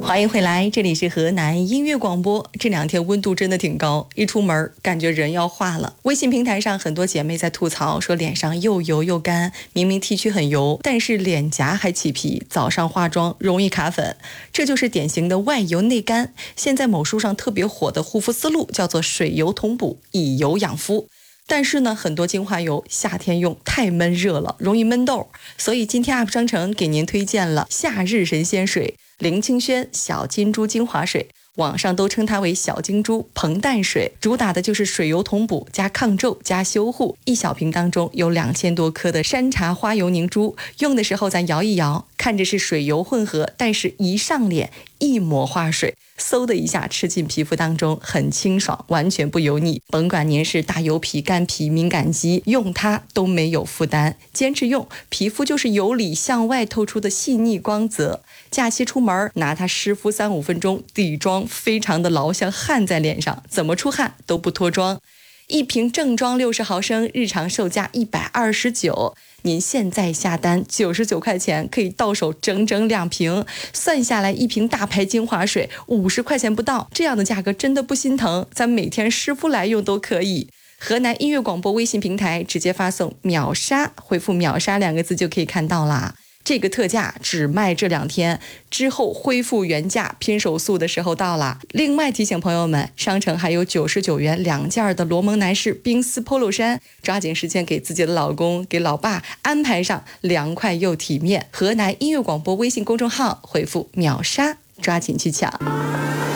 欢迎回来，这里是河南音乐广播。这两天温度真的挺高，一出门感觉人要化了。微信平台上很多姐妹在吐槽，说脸上又油又干，明明 T 区很油，但是脸颊还起皮，早上化妆容易卡粉，这就是典型的外油内干。现在某书上特别火的护肤思路叫做水油同补，以油养肤。但是呢，很多精华油夏天用太闷热了，容易闷痘，所以今天 UP 商城给您推荐了夏日神仙水林清轩小金珠精华水，网上都称它为小金珠蓬淡水，主打的就是水油同补加抗皱加修护。一小瓶当中有2000多克的山茶花油凝珠，用的时候咱摇一摇，看着是水油混合，但是一上脸一抹化水，嗖的一下吃进皮肤当中，很清爽，完全不油腻。甭管您是大油皮、干皮、敏感肌，用它都没有负担。坚持用，皮肤就是由里向外透出的细腻光泽。假期出门拿它湿敷3-5分钟，底妆非常的牢，像汗在脸上，怎么出汗都不脱妆。一瓶正装60毫升，日常售价129，您现在下单99块钱可以到手整整2瓶，算下来一瓶大牌精华水50块钱不到，这样的价格真的不心疼，咱每天湿敷来用都可以。河南音乐广播微信平台直接发送秒杀，回复秒杀2个字就可以看到啦。这个特价只卖这2天，之后恢复原价，拼手速的时候到了。另外提醒朋友们，商城还有99元2件的罗蒙男士冰丝 polo 衫，抓紧时间给自己的老公给老爸安排上，凉快又体面。河南音乐广播微信公众号回复秒杀，抓紧去抢。